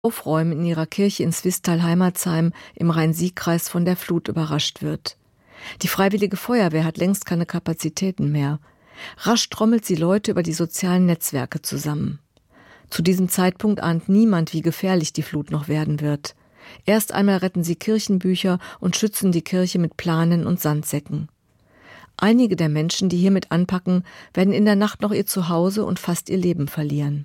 Aufräumen in ihrer Kirche in Swisttal-Heimatsheim im Rhein-Sieg-Kreis von der Flut überrascht wird. Die Freiwillige Feuerwehr hat längst keine Kapazitäten mehr. Rasch trommelt sie Leute über die sozialen Netzwerke zusammen. Zu diesem Zeitpunkt ahnt niemand, wie gefährlich die Flut noch werden wird. Erst einmal retten sie Kirchenbücher und schützen die Kirche mit Planen und Sandsäcken. Einige der Menschen, die hiermit anpacken, werden in der Nacht noch ihr Zuhause und fast ihr Leben verlieren.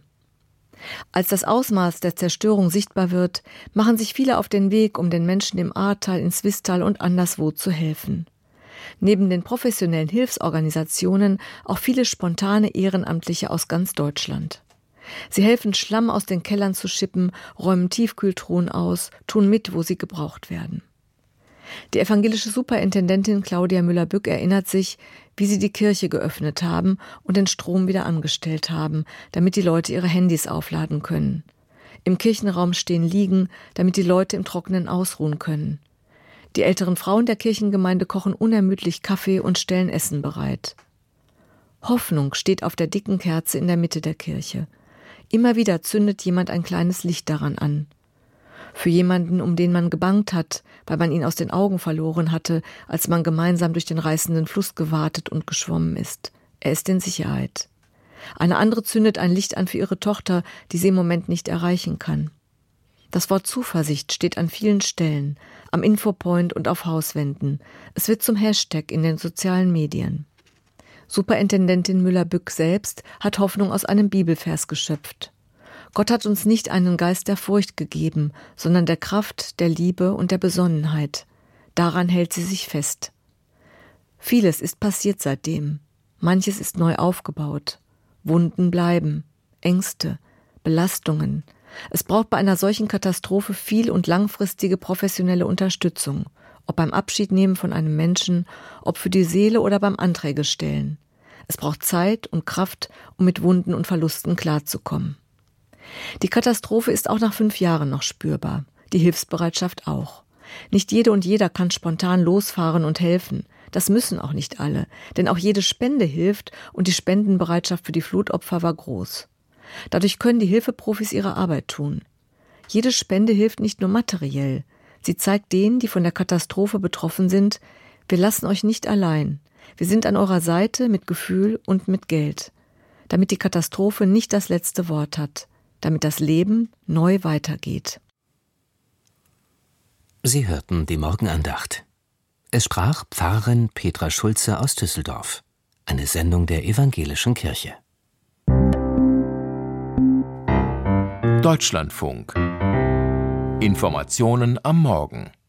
Als das Ausmaß der Zerstörung sichtbar wird, machen sich viele auf den Weg, um den Menschen im Ahrtal, in Swisttal und anderswo zu helfen. Neben den professionellen Hilfsorganisationen auch viele spontane Ehrenamtliche aus ganz Deutschland. Sie helfen, Schlamm aus den Kellern zu schippen, räumen Tiefkühltruhen aus, tun mit, wo sie gebraucht werden. Die evangelische Superintendentin Claudia Müller-Bück erinnert sich, wie sie die Kirche geöffnet haben und den Strom wieder angestellt haben, damit die Leute ihre Handys aufladen können. Im Kirchenraum stehen Liegen, damit die Leute im Trockenen ausruhen können. Die älteren Frauen der Kirchengemeinde kochen unermüdlich Kaffee und stellen Essen bereit. Hoffnung steht auf der dicken Kerze in der Mitte der Kirche. Immer wieder zündet jemand ein kleines Licht daran an. Für jemanden, um den man gebangt hat, weil man ihn aus den Augen verloren hatte, als man gemeinsam durch den reißenden Fluss gewartet und geschwommen ist. Er ist in Sicherheit. Eine andere zündet ein Licht an für ihre Tochter, die sie im Moment nicht erreichen kann. Das Wort Zuversicht steht an vielen Stellen, am Infopoint und auf Hauswänden. Es wird zum Hashtag in den sozialen Medien. Superintendentin Müller-Bück selbst hat Hoffnung aus einem Bibelvers geschöpft. Gott hat uns nicht einen Geist der Furcht gegeben, sondern der Kraft, der Liebe und der Besonnenheit. Daran hält sie sich fest. Vieles ist passiert seitdem. Manches ist neu aufgebaut. Wunden bleiben, Ängste, Belastungen. Es braucht bei einer solchen Katastrophe viel und langfristige professionelle Unterstützung. Ob beim Abschiednehmen von einem Menschen, ob für die Seele oder beim Anträge stellen. Es braucht Zeit und Kraft, um mit Wunden und Verlusten klarzukommen. Die Katastrophe ist auch nach 5 Jahren noch spürbar, die Hilfsbereitschaft auch. Nicht jede und jeder kann spontan losfahren und helfen. Das müssen auch nicht alle, denn auch jede Spende hilft und die Spendenbereitschaft für die Flutopfer war groß. Dadurch können die Hilfeprofis ihre Arbeit tun. Jede Spende hilft nicht nur materiell. Sie zeigt denen, die von der Katastrophe betroffen sind, wir lassen euch nicht allein. Wir sind an eurer Seite mit Gefühl und mit Geld. Damit die Katastrophe nicht das letzte Wort hat. Damit das Leben neu weitergeht. Sie hörten die Morgenandacht. Es sprach Pfarrerin Petra Schulze aus Düsseldorf. Eine Sendung der Evangelischen Kirche. Deutschlandfunk. Informationen am Morgen.